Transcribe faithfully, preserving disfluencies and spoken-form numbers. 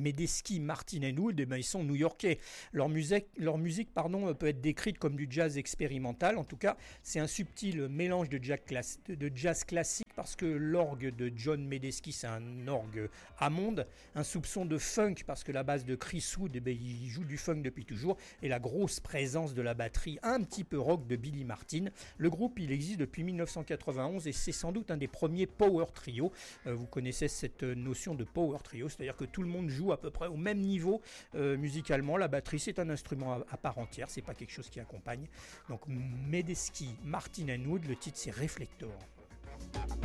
Medeski, Martin and Wood, eh ben, ils sont new-yorkais. Leur musique, leur musique pardon, peut être décrite comme du jazz expérimental. En tout cas, c'est un subtil mélange de jazz, class- de jazz classique parce que l'orgue de John Medeski, c'est un orgue Hammond. Un soupçon de funk parce que la basse de Chris Wood, eh ben, il joue du funk depuis toujours. Et la grosse présence de la batterie un petit peu rock de Billy Martin. Le groupe, il existe depuis mille neuf cent quatre-vingt-onze et c'est sans doute un des premiers power trio. Euh, vous connaissez cette notion de power trio, c'est-à-dire que tout le monde joue à peu près au même niveau euh, musicalement. La batterie, c'est un instrument à, à part entière, c'est pas quelque chose qui accompagne. Donc Medeski, Martin and Wood, le titre c'est Reflector.